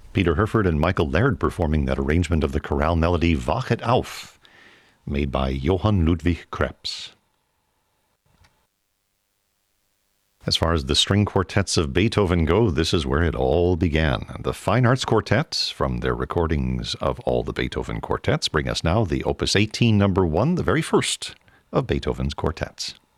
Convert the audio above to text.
Peter Herford and Michael Laird performing that arrangement of the chorale melody Wach it auf, made by Johann Ludwig Krebs. As far as the string quartets of Beethoven go, this is where it all began. The Fine Arts Quartet, from their recordings of all the Beethoven quartets, bring us now the Opus 18 number 1, the very first of Beethoven's quartets.